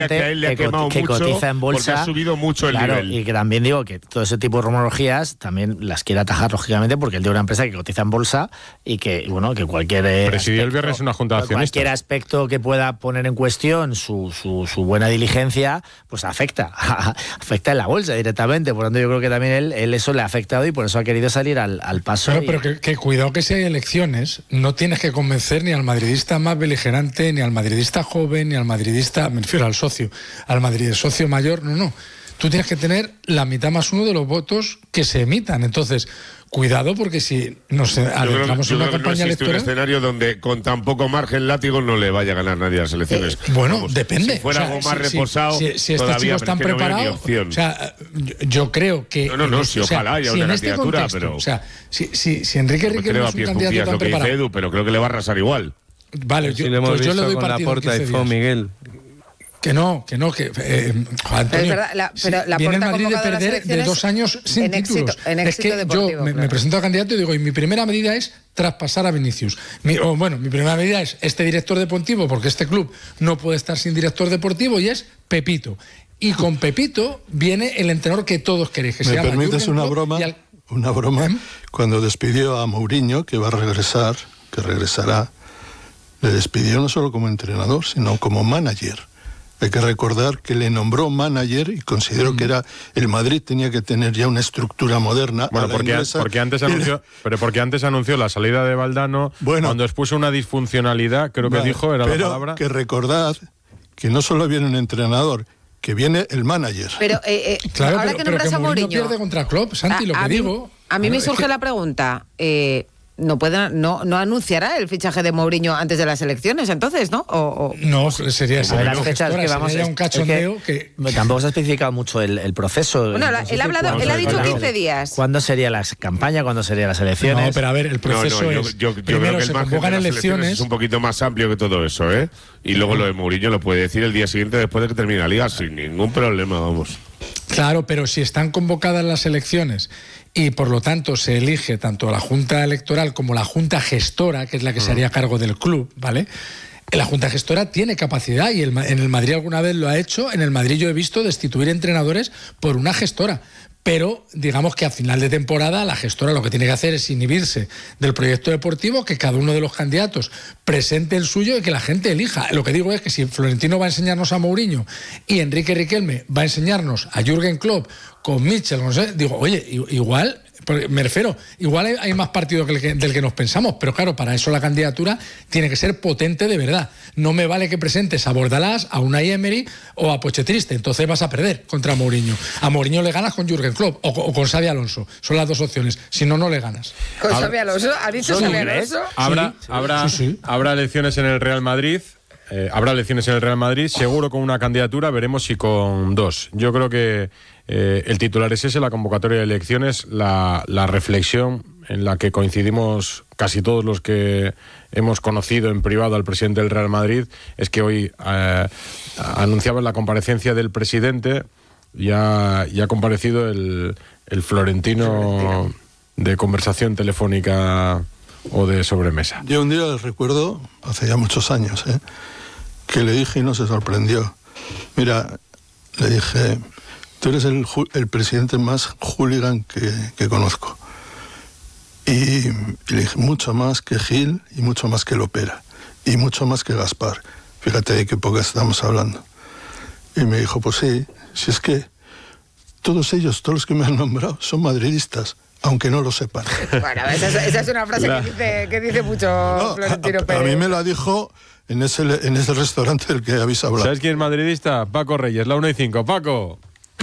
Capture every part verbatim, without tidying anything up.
que a él le ha quemado que mucho cotiza en bolsa, porque ha subido mucho el claro, nivel. Y que también digo que todo ese tipo de rumorologías también las quiere atajar, lógicamente, porque él tiene una empresa que cotiza en bolsa y que, bueno, que cualquier presidió el viernes una junta de accionistas. Cualquier aspecto que pueda poner en cuestión su, su, su buena diligencia, pues afecta, afecta en la bolsa directamente. Por lo tanto, yo creo que también él, él eso le ha afectado y por eso ha querido salir al, al paso. Pero, y... pero que, que cuidado que si hay elecciones, no tienes que convencer ni al madridista más beligerante, ni al madridista joven, ni al madridista, me refiero al socio, al madrid, socio mayor, no, no. Tú tienes que tener la mitad más uno de los votos que se emitan. Entonces, cuidado, porque si nos adentramos en una campaña no existe electoral... un escenario donde con tan poco margen látigo no le vaya a ganar nadie a las elecciones. Eh, bueno, Vamos, depende. Si fuera o sea, algo más si, reposado, si, si, si estos todavía, chicos están pero es que no veo ni preparados... opción. O sea, yo, yo creo que... No, no, no, si o sea, ojalá haya si una en este candidatura, contexto, pero... O sea, si, si, si Enrique Pues Riquelme creo es a un pie candidato juntillas tan lo que dice preparado... Edu, pero creo que le va a arrasar igual. Vale, yo, si lo hemos pues yo visto le doy con partido Laporta en y quince Fon días. Miguel. Que no, que no, que eh, Antonio, pero es verdad, la, pero sí, la viene el Porta Madrid de convocado a las perder de elecciones dos años sin en éxito, títulos. en es éxito que deportivo, yo me, claro. me presento a candidato y digo, y mi primera medida es traspasar a Vinicius. Mi, o bueno, mi primera medida es este director deportivo, porque este club no puede estar sin director deportivo, y es Pepito. Y con Pepito viene el entrenador que todos queréis, que se ¿Me llama permites Jürgen una Klopp, broma? y al- Una broma. ¿Eh? Cuando despidió a Mourinho, que va a regresar, que regresará, le despidió no solo como entrenador, sino como manager. Hay que recordar que le nombró manager y consideró mm. que era el Madrid tenía que tener ya una estructura moderna. Bueno, porque, inglesa, porque antes anunció, pero porque antes anunció la salida de Valdano, bueno, cuando expuso una disfuncionalidad, creo que vale, dijo, era la pero palabra. que recordad que no solo viene un entrenador, que viene el manager. Pero eh, eh, Claro, ahora pero, que pero nombras que a Mourinho Mourinho, pierde contra Klopp, Santi, a, lo que a mí, digo. a mí me es surge que- la pregunta, eh, no puede, no, no anunciará el fichaje de Mourinho antes de las elecciones, entonces, ¿no? O, o... No, sería esa A ver, las fechas que vamos sería es- un cachondeo es que, que tampoco se ha especificado mucho el, el proceso. Bueno, la- él ha hablado- él ha dicho quince días. ¿Cuándo sería la campaña? ¿Cuándo serían las elecciones? No, pero a ver, el proceso no, no, yo, es... yo, yo primero creo que el se margen convocan de las elecciones... es un poquito más amplio que todo eso, ¿eh? Y luego lo de Mourinho lo puede decir el día siguiente después de que termine la liga sin ningún problema, vamos. Claro, pero si están convocadas las elecciones y por lo tanto se elige tanto la Junta Electoral como la Junta Gestora, que es la que se haría cargo del club, ¿vale? La Junta Gestora tiene capacidad y el, en el Madrid alguna vez lo ha hecho. En el Madrid yo he visto destituir entrenadores por una gestora. Pero digamos que a final de temporada la gestora lo que tiene que hacer es inhibirse del proyecto deportivo, que cada uno de los candidatos presente el suyo y que la gente elija. Lo que digo es que si Florentino va a enseñarnos a Mourinho y Enrique Riquelme va a enseñarnos a Jürgen Klopp con Mitchell, no sé, digo, oye, igual... Porque me refiero, igual hay, hay más partido que el que, del que nos pensamos, pero claro, para eso la candidatura tiene que ser potente de verdad. No me vale que presentes a Bordalás, a Unai Emery o a Pochetriste, entonces vas a perder contra Mourinho. A Mourinho le ganas con Jürgen Klopp o, o con Xabi Alonso, son las dos opciones, si no, no le ganas. ¿Con Xabi Alonso? ¿Ha dicho Xabi Alonso? Habrá, Sí, habrá, sí, sí. habrá elecciones en el Real Madrid. Eh, habrá elecciones en el Real Madrid, seguro con una candidatura, veremos si con dos. Yo creo que eh, el titular es ese, la convocatoria de elecciones, la, la reflexión en la que coincidimos casi todos los que hemos conocido en privado al presidente del Real Madrid, es que hoy eh, anunciaba en la comparecencia del presidente, ya, ya ha comparecido el, el Florentino, Florentino de conversación telefónica o de sobremesa. Yo un día recuerdo, hace ya muchos años, ¿eh? que le dije y no se sorprendió. Mira, le dije, tú eres el, el presidente más hooligan que, que conozco. Y, y le dije, mucho más que Gil y mucho más que Lopera. Y mucho más que Gaspar. Fíjate de qué época estamos hablando. Y me dijo, pues sí, si es que todos ellos, todos los que me han nombrado, son madridistas, aunque no lo sepan. Bueno, esa es, esa es una frase la... que, dice, que dice mucho no, Florentino a, Pérez. A mí me la dijo en ese, en ese restaurante del que habéis hablado. ¿Sabes quién es madridista? Paco Reyes, la una y cinco. Paco.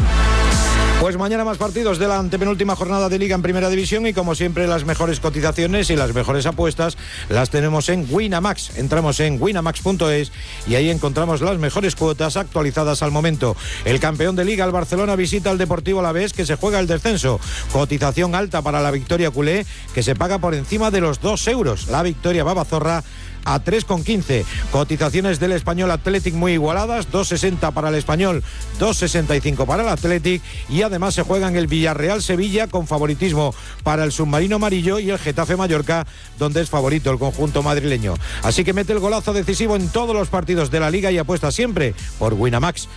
Pues mañana más partidos de la antepenúltima jornada de Liga en Primera División y como siempre las mejores cotizaciones y las mejores apuestas las tenemos en Winamax. Entramos en winamax punto es y ahí encontramos las mejores cuotas actualizadas al momento. El campeón de Liga, el Barcelona, visita al Deportivo Alavés, que se juega el descenso. Cotización alta para la victoria culé, que se paga por encima de los dos euros. La victoria babazorra a tres con quince. Cotizaciones del Español Athletic muy igualadas, dos sesenta para el Español, dos sesenta y cinco para el Athletic, y además se juegan el Villarreal Sevilla con favoritismo para el submarino amarillo y el Getafe Mallorca, donde es favorito el conjunto madrileño. Así que mete el golazo decisivo en todos los partidos de la Liga y apuesta siempre por Winamax.